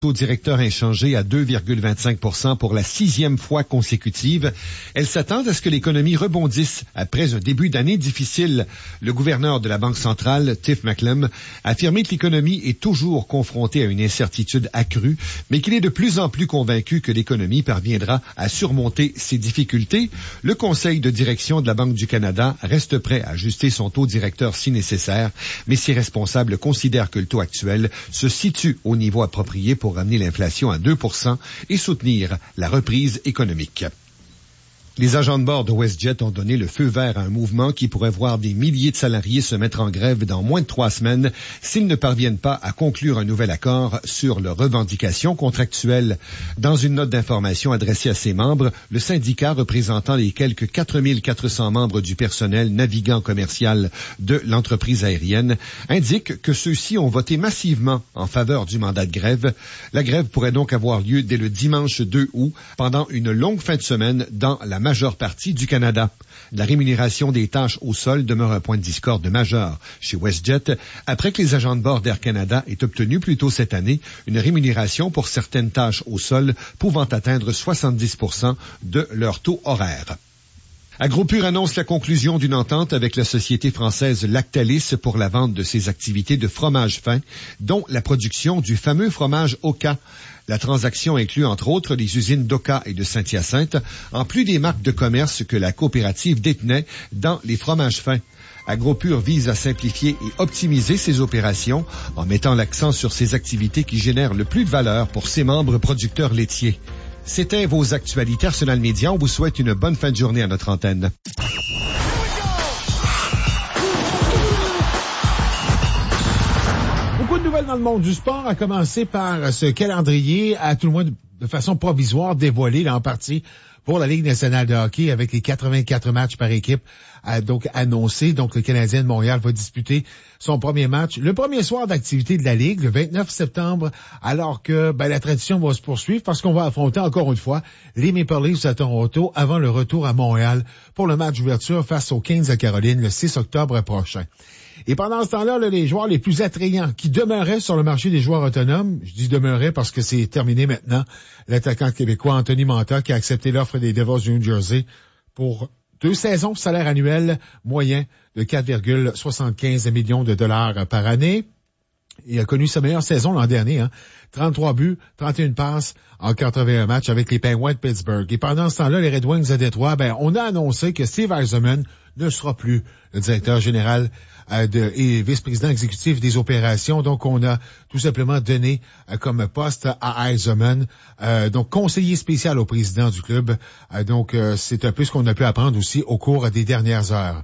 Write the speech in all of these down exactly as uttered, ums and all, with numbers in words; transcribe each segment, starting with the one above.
Taux directeur inchangé à deux virgule vingt-cinq pour cent pour la sixième fois consécutive. Elle s'attend à ce que l'économie rebondisse après un début d'année difficile. Le gouverneur de la Banque centrale, Tiff Macklem, a affirmé que l'économie est toujours confrontée à une incertitude accrue, mais qu'il est de plus en plus convaincu que l'économie parviendra à surmonter ses difficultés. Le conseil de direction de la Banque du Canada reste prêt à ajuster son taux directeur si nécessaire, mais ses responsables considèrent que le taux actuel se situe au niveau approprié pour ramener l'inflation à deux pour cent et soutenir la reprise économique. Les agents de bord de WestJet ont donné le feu vert à un mouvement qui pourrait voir des milliers de salariés se mettre en grève dans moins de trois semaines s'ils ne parviennent pas à conclure un nouvel accord sur leurs revendications contractuelles. Dans une note d'information adressée à ses membres, le syndicat représentant les quelques quatre mille quatre cents membres du personnel navigant commercial de l'entreprise aérienne indique que ceux-ci ont voté massivement en faveur du mandat de grève. La grève pourrait donc avoir lieu dès le dimanche deux août pendant une longue fin de semaine dans la majeure partie du Canada. La rémunération des tâches au sol demeure un point de discorde majeur chez WestJet après que les agents de bord d'Air Canada aient obtenu plus tôt cette année une rémunération pour certaines tâches au sol pouvant atteindre soixante-dix pour cent de leur taux horaire. Agropur annonce la conclusion d'une entente avec la société française Lactalis pour la vente de ses activités de fromage fin, dont la production du fameux fromage Oka. La transaction inclut entre autres les usines d'Oka et de Saint-Hyacinthe, en plus des marques de commerce que la coopérative détenait dans les fromages fins. Agropur vise à simplifier et optimiser ses opérations en mettant l'accent sur ses activités qui génèrent le plus de valeur pour ses membres producteurs laitiers. C'était vos actualités Arsenal Média. On vous souhaite une bonne fin de journée à notre antenne. Beaucoup de nouvelles dans le monde du sport, à commencer par ce calendrier, à tout le moins de façon provisoire, dévoilé là, en partie pour la Ligue nationale de hockey avec les quatre-vingt-quatre matchs par équipe euh, donc annoncés. Donc le Canadien de Montréal va disputer son premier match le premier soir d'activité de la Ligue, le vingt-neuf septembre, alors que ben, la tradition va se poursuivre parce qu'on va affronter encore une fois les Maple Leafs à Toronto avant le retour à Montréal pour le match d'ouverture face aux Kings à Caroline le six octobre prochain. Et pendant ce temps-là, là, les joueurs les plus attrayants qui demeuraient sur le marché des joueurs autonomes, je dis demeuraient parce que c'est terminé maintenant, l'attaquant québécois Anthony Mantha qui a accepté l'offre des Devils du New Jersey pour deux saisons, salaire annuel moyen de quatre virgule soixante-quinze millions de dollars par année. Il a connu sa meilleure saison l'an dernier, hein. trente-trois buts, trente et une passes en quatre-vingt-un matchs avec les Penguins de Pittsburgh. Et pendant ce temps-là, les Red Wings de Détroit, ben, on a annoncé que Steve Yzerman ne sera plus le directeur général euh, de, et vice-président exécutif des opérations. Donc, on a tout simplement donné euh, comme poste à Yzerman, euh, donc conseiller spécial au président du club. Euh, donc, euh, c'est un peu ce qu'on a pu apprendre aussi au cours des dernières heures.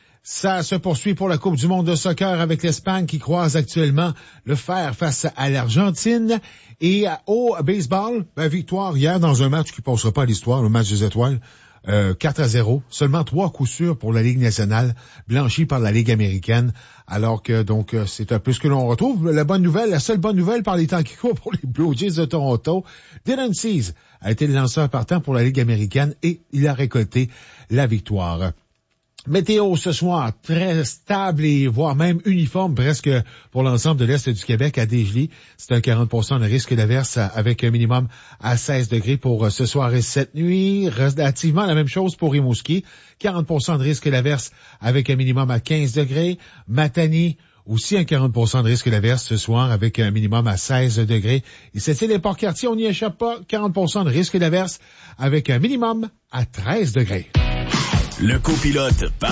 Ça se poursuit pour la Coupe du monde de soccer avec l'Espagne qui croise actuellement le fer face à l'Argentine. Et au baseball, ben, victoire hier dans un match qui ne passera pas à l'histoire, le match des étoiles, euh, quatre à zéro. Seulement trois coups sûrs pour la Ligue nationale, blanchie par la Ligue américaine. Alors que donc c'est un peu ce que l'on retrouve. La bonne nouvelle, la seule bonne nouvelle par les temps qui courent pour les Blue Jays de Toronto, Dylan Cease a été le lanceur partant pour la Ligue américaine et il a récolté la victoire. Météo ce soir, très stable et voire même uniforme presque pour l'ensemble de l'Est du Québec à Desjely. C'est un quarante pour cent de risque d'averse avec un minimum à seize degrés pour ce soir et cette nuit. Relativement la même chose pour Rimouski, quarante pour cent de risque d'averse avec un minimum à quinze degrés. Matane, aussi un quarante pour cent de risque d'averse ce soir avec un minimum à seize degrés. Et c'est les Port-Cartier, on n'y échappe pas, quarante pour cent de risque d'averse avec un minimum à treize degrés. Le copilote